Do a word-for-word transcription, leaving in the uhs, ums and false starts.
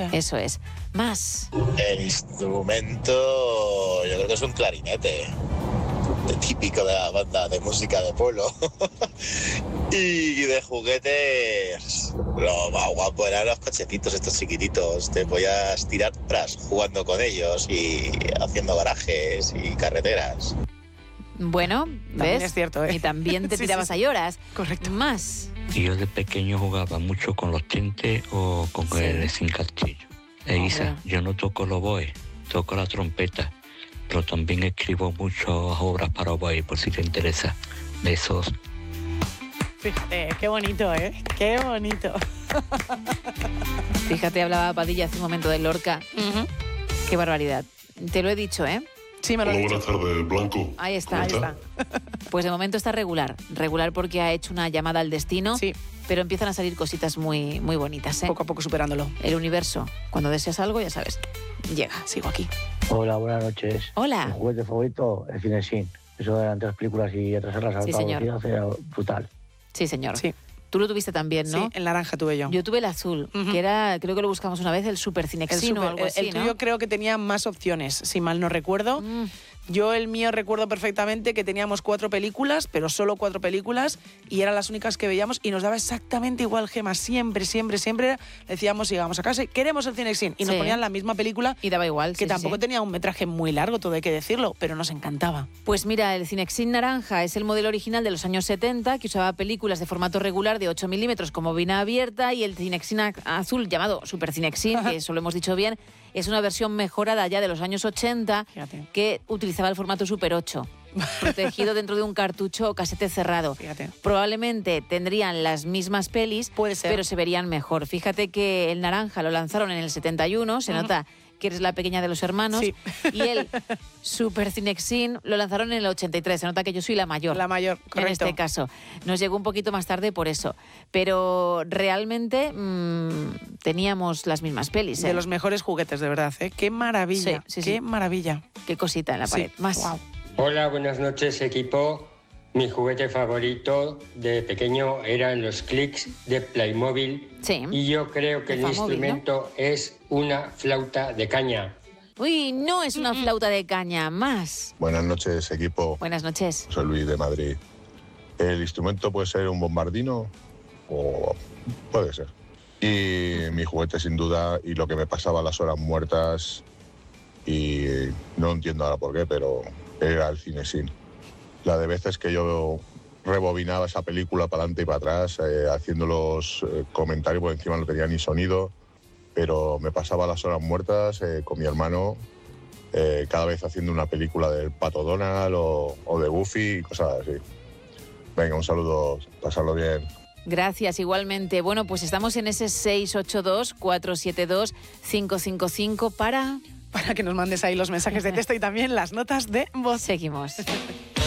Eso es. Más. El instrumento, yo creo que es un clarinete, el típico de la banda de música de pueblo. Y de juguetes, lo más guapo eran los cochecitos estos chiquititos. Te podías tirar tras jugando con ellos y haciendo garajes y carreteras. Bueno, También ¿ves? es cierto, ¿eh? Y también te Sí, tirabas sí, a sí. lloras. Correcto. Más. Y yo de pequeño jugaba mucho con los tintes o con Sí. el sin castillo. E Isa, Hombre. yo no toco el oboe, toco la trompeta, pero también escribo muchas obras para oboe, por si te interesa. Besos. Fíjate, qué bonito, ¿eh? Qué bonito. Fíjate, hablaba Padilla hace un momento de Lorca. Uh-huh. Qué barbaridad. Te lo he dicho, ¿eh? Sí, me lo Hola, he dicho. buenas tardes, Blanco. Ahí está. Ahí está. Pues de momento está regular. Regular porque ha hecho una llamada al destino. Sí, Pero empiezan a salir cositas muy, muy bonitas, ¿eh? poco a poco superándolo. El universo, cuando deseas algo, ya sabes, llega. Sigo aquí. Hola, buenas noches. Mi Hola. juguete favorito, el Cinesin. Eso eran tres películas y atrasarlas a Sí, alta señor. velocidad era brutal. Sí, señor. Sí, Tú lo tuviste también, ¿no? sí, el naranja tuve yo. Yo tuve el azul, Ujú. que era, creo que lo buscamos una vez, el Super el, Cinexin o super- algo el- así, el tuyo ¿no? creo que tenía más opciones, si mal no recuerdo. Mm. Yo el mío recuerdo perfectamente que teníamos cuatro películas, pero solo cuatro películas, y eran las únicas que veíamos y nos daba exactamente igual, Gema. Siempre, siempre, siempre decíamos, llegamos a casa y queremos el Cinexin. Y nos Sí. ponían la misma película, Y daba igual, que sí, sí, tampoco sí. tenía un metraje muy largo, todo hay que decirlo, pero nos encantaba. Pues mira, el Cinexin naranja es el modelo original de los años setenta, que usaba películas de formato regular de ocho milímetros con bobina abierta, y el Cinexin a- azul, llamado Super Cinexin, que eso lo hemos dicho bien, es una versión mejorada ya de los años ochenta, Fíjate. que utilizaba el formato Super ocho, protegido dentro de un cartucho o casete cerrado. Fíjate. Probablemente tendrían las mismas pelis, Puede ser. pero se verían mejor. Fíjate que el naranja lo lanzaron en el setenta y uno, se Ujú. nota que eres la pequeña de los hermanos, Sí. y el Super Cinexin lo lanzaron en el ochenta y tres, se nota que yo soy la mayor. La mayor, En correcto. este caso. Nos llegó un poquito más tarde por eso. Pero realmente mmm, teníamos las mismas pelis. ¿eh? De los mejores juguetes, de verdad, ¿eh? Qué maravilla, Sí, sí, qué sí. maravilla. Qué cosita en la Sí, pared. Más. guau. Hola, buenas noches, equipo. Mi juguete favorito de pequeño eran los clics de Playmobil. Sí. Y yo creo que De el Famóvil, instrumento es una flauta de caña. Uy, no es una flauta de caña. Más. Buenas noches, equipo. Buenas noches. Soy Luis de Madrid. El instrumento puede ser un bombardino o puede ser. Y mi juguete sin duda, y lo que me pasaba a las horas muertas, y no entiendo ahora por qué, pero era el Cinesin. La de veces que yo rebobinaba esa película para adelante y para atrás, eh, haciendo los eh, comentarios, por encima no tenía ni sonido, pero me pasaba las horas muertas eh, con mi hermano, eh, cada vez haciendo una película del Pato Donald o, o de Goofy y cosas así. Venga, un saludo, pasarlo bien. Gracias, igualmente. Bueno, pues estamos en ese seis ocho dos, cuatro siete dos, cinco cinco cinco para... Para que nos mandes ahí los mensajes de texto y también las notas de voz. Seguimos.